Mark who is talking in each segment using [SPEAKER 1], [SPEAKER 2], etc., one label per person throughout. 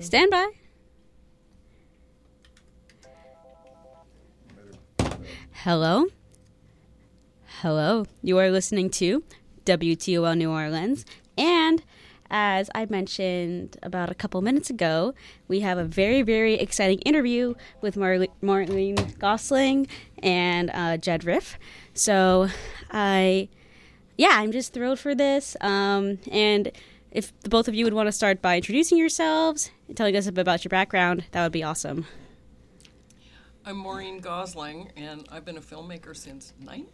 [SPEAKER 1] Stand by. Hello. Hello. You are listening to WTOL New Orleans. And as I mentioned about a couple minutes ago, we have a very, very exciting interview with Marlene Gosling and Jed Riff. So I'm just thrilled for this. And if the both of you would want to start by introducing yourselves and telling us a bit about your background, that would be awesome.
[SPEAKER 2] I'm Maureen Gosling, and I've been a filmmaker since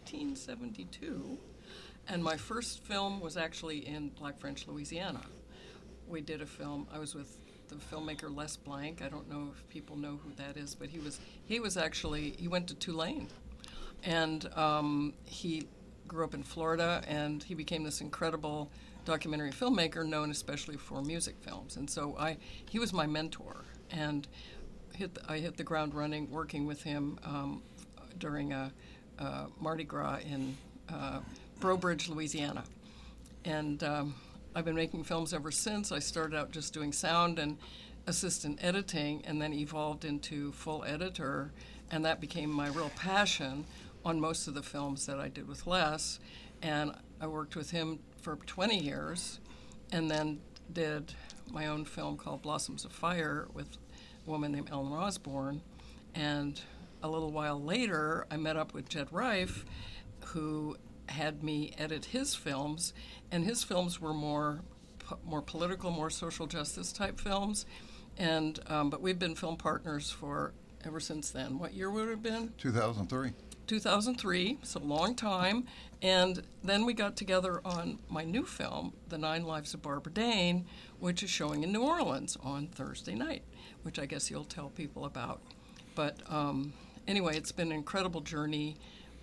[SPEAKER 2] 1972. And my first film was actually in Black French, Louisiana. We did a film. I was with the filmmaker Les Blank. I don't know if people know who that is, but he went to Tulane. And he grew up in Florida, and he became this incredible documentary filmmaker known especially for music films. And so he was my mentor. And I hit the ground running working with him during a Mardi Gras in Breaux Bridge, Louisiana. And I've been making films ever since. I started out just doing sound and assistant editing and then evolved into full editor. And that became my real passion on most of the films that I did with Les. And I worked with him for 20 years and then did my own film called Blossoms of Fire with a woman named Ellen Osborne. And a little while later, I met up with Jed Rife, who had me edit his films, and his films were more political, more social justice type films. And but we've been film partners for ever since then. What year would it have been?
[SPEAKER 3] 2003.
[SPEAKER 2] 2003, so a long time. And then we got together on my new film, The 9 Lives of Barbara Dane, which is showing in New Orleans on Thursday night, which I guess you'll tell people about. But anyway, it's been an incredible journey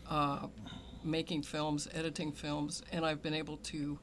[SPEAKER 2] making films, editing films, and I've been able to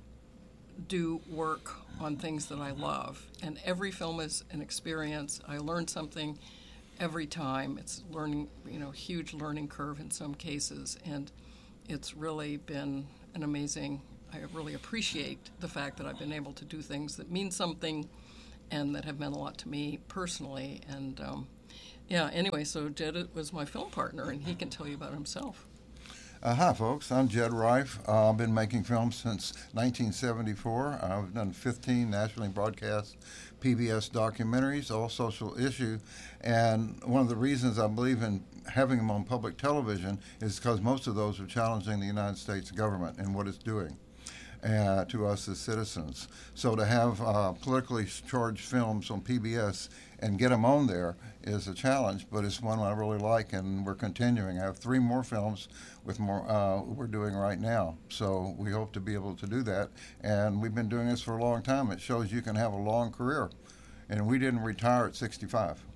[SPEAKER 2] do work on things that I love. And every film is an experience. I learn something every time. It's learning, huge learning curve in some cases, and it's really been an amazing, I really appreciate the fact that I've been able to do things that mean something and that have meant a lot to me personally. And anyway, so Jed was my film partner, and he can tell you about himself.
[SPEAKER 3] Hi, folks. I'm Jed Rife. I've been making films since 1974. I've done 15 nationally broadcast PBS documentaries, all social issue. And one of the reasons I believe in having them on public television is because most of those are challenging the United States government and what it's doing to us as citizens. So to have politically charged films on PBS and get them on there is a challenge, but it's one I really like, and we're continuing. I have 3 more films with more we're doing right now, so we hope to be able to do that. And we've been doing this for a long time. It shows you can have a long career, and we didn't retire at 65.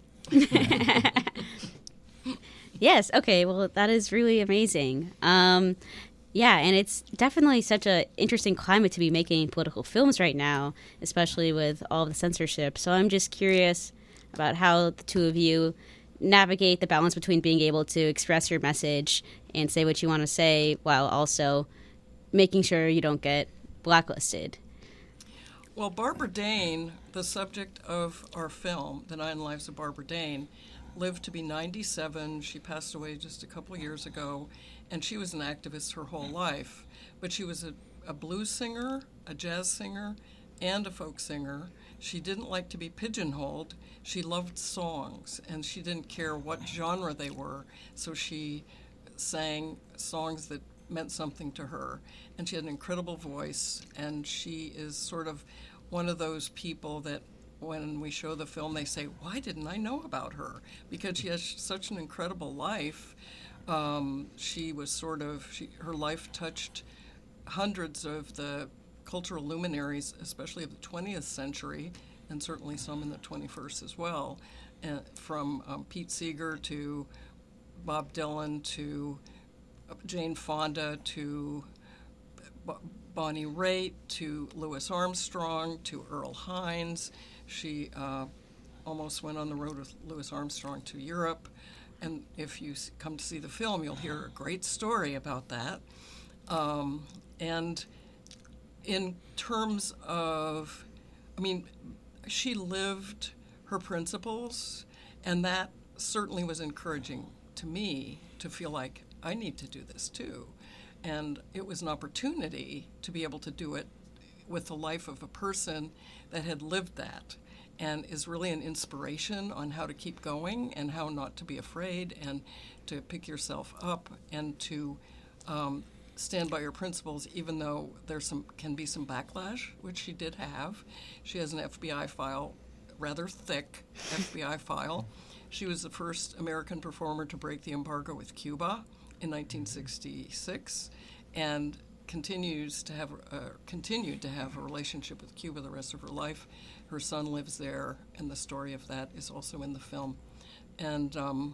[SPEAKER 1] Yes, okay, well, that is really amazing. Yeah, and it's definitely such an interesting climate to be making political films right now, especially with all the censorship. So I'm just curious about how the two of you navigate the balance between being able to express your message and say what you want to say while also making sure you don't get blacklisted.
[SPEAKER 2] Well, Barbara Dane, the subject of our film, The 9 Lives of Barbara Dane, lived to be 97. She passed away just a couple of years ago, and she was an activist her whole life. But she was a blues singer, a jazz singer, and a folk singer. She didn't like to be pigeonholed. She loved songs, and she didn't care what genre they were, so she sang songs that meant something to her. And she had an incredible voice, and she is sort of one of those people that when we show the film, they say, why didn't I know about her? Because she has such an incredible life. She was her life touched hundreds of the cultural luminaries, especially of the 20th century, and certainly some in the 21st as well, from Pete Seeger to Bob Dylan to Jane Fonda to Bonnie Raitt to Louis Armstrong to Earl Hines. She almost went on the road with Louis Armstrong to Europe. And if you come to see the film, you'll hear a great story about that. And in terms of, she lived her principles, and that certainly was encouraging to me to feel like I need to do this too. And it was an opportunity to be able to do it with the life of a person that had lived that and is really an inspiration on how to keep going and how not to be afraid and to pick yourself up and to stand by your principles, even though can be some backlash, which she did have. She has an FBI file, rather thick FBI file. She was the first American performer to break the embargo with Cuba in 1966, and continued to have a relationship with Cuba the rest of her life. Her son lives there, and the story of that is also in the film. And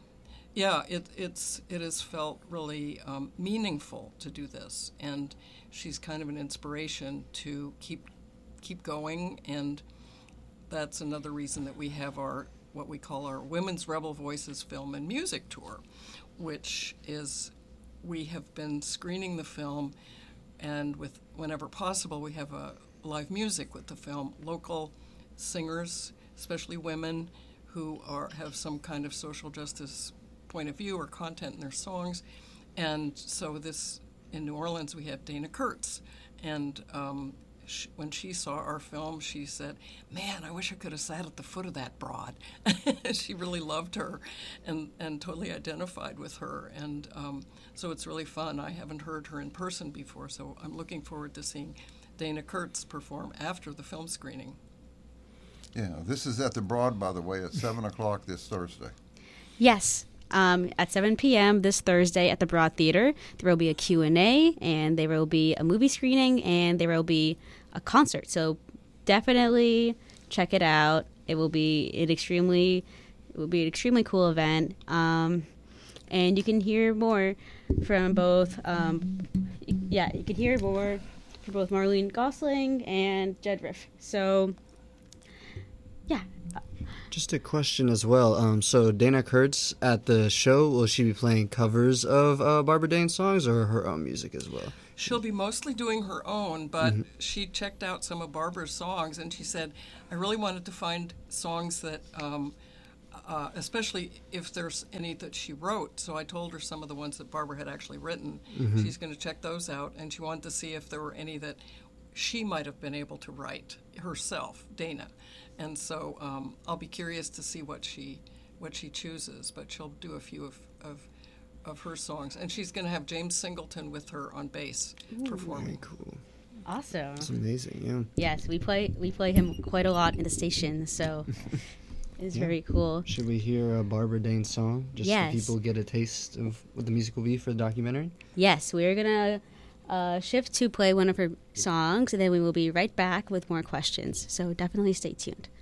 [SPEAKER 2] it has felt really meaningful to do this, and she's kind of an inspiration to keep going. And that's another reason that we have what we call our Women's Rebel Voices Film and Music Tour, which is we have been screening the film, and whenever possible, we have a live music with the film. Local singers, especially women, who have some kind of social justice point of view or content in their songs. And so in New Orleans, we have Dana Kurtz. And when she saw our film, she said, "Man, I wish I could have sat at the foot of that broad." She really loved her and totally identified with her. And so it's really fun. I haven't heard her in person before, so I'm looking forward to seeing Dana Kurtz perform after the film screening.
[SPEAKER 3] Yeah, this is at the Broad, by the way, at 7 o'clock this Thursday.
[SPEAKER 1] Yes. At 7 p.m. this Thursday at the Broad Theater. There will be a Q&A, and there will be a movie screening, and there will be a concert. So definitely check it out. It will be an extremely cool event. And you can hear more from both. You can hear more from both Marlene Gosling and Jed Riff. So, yeah.
[SPEAKER 4] Just a question as well. So Dana Kurtz at the show, will she be playing covers of Barbara Dane songs or her own music as well?
[SPEAKER 2] She'll be mostly doing her own, but she checked out some of Barbara's songs, and she said, I really wanted to find songs that, especially if there's any that she wrote. So I told her some of the ones that Barbara had actually written. She's going to check those out, and she wanted to see if there were any that she might have been able to write herself, Dana. And so I'll be curious to see what she chooses, but she'll do a few of her songs, and she's going to have James Singleton with her on bass performing.
[SPEAKER 4] Very cool.
[SPEAKER 1] Awesome.
[SPEAKER 4] That's amazing. Yeah.
[SPEAKER 1] Yes, we play him quite a lot in the station, so it's very cool.
[SPEAKER 4] Should we hear a Barbara Dane song, just so people get a taste of what the music will be for the documentary?
[SPEAKER 1] Yes, we're gonna shift to play one of her songs, and then we will be right back with more questions. So definitely stay tuned.